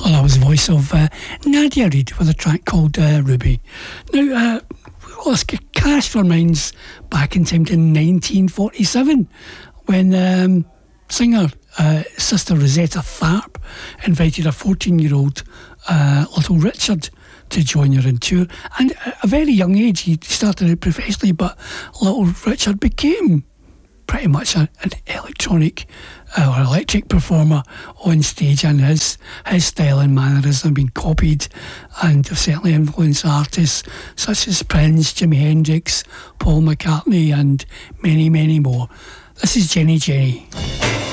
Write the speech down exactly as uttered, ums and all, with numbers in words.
Well, that was the voice of uh, Nadia Reid with a track called uh, Ruby. Now, uh, let's cast our minds back in time to nineteen forty-seven when um, singer uh, Sister Rosetta Tharpe invited a fourteen-year-old uh, Little Richard to join her on tour. And at a very young age, he started out professionally, but Little Richard became pretty much a, an electronic uh, or electric performer on stage, and his his style and mannerism have been copied and have certainly influenced artists such as Prince, Jimi Hendrix, Paul McCartney and many, many more. This is Jenny Jenny.